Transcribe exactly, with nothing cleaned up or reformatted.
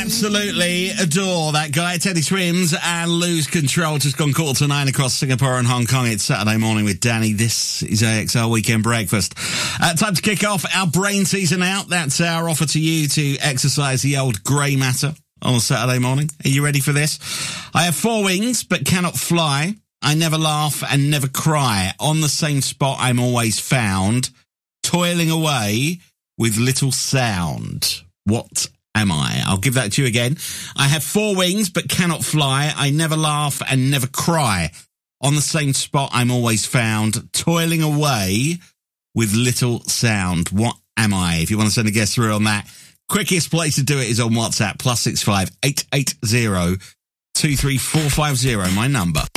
absolutely adore that guy. Teddy Swims and Lose Control. Just gone quarter to nine across Singapore and Hong Kong. It's Saturday morning with Danny. This is A X L Weekend Breakfast. Uh, time to kick off our brain season out. That's our offer to you to exercise the old grey matter on a Saturday morning. Are you ready for this? I have four wings but cannot fly. I never laugh and never cry. On the same spot I'm always found. Toiling away with little sound. What am I? I'll give that to you again. I have four wings but cannot fly. I never laugh and never cry. On the same spot I'm always found. Toiling away with little sound. What am I? If you want to send a guess through on that, quickest place to do it is on WhatsApp. Plus six five eight eight zero two three four five zero. My number.